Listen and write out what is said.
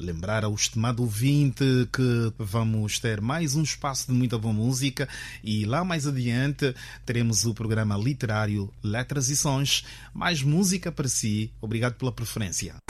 Lembrar ao estimado ouvinte que vamos ter mais um espaço de muita boa música e lá mais adiante teremos o programa literário Letras e Sons. Mais música para si. Obrigado pela preferência.